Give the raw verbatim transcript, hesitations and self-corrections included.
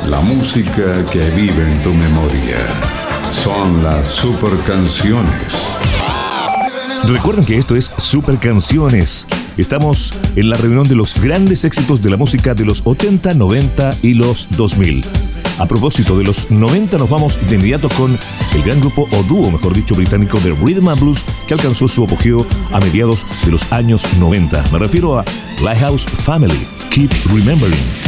La música que vive en tu memoria. Son las super canciones. Recuerden que esto es Super Canciones. Estamos en la reunión de los grandes éxitos de la música de los ochenta, noventa y los dos mil. A propósito de los noventa, nos vamos de inmediato con el gran grupo, o dúo, mejor dicho, británico de Rhythm and Blues, que alcanzó su apogeo a mediados de los años noventa. Me refiero a Lighthouse Family, Keep Remembering.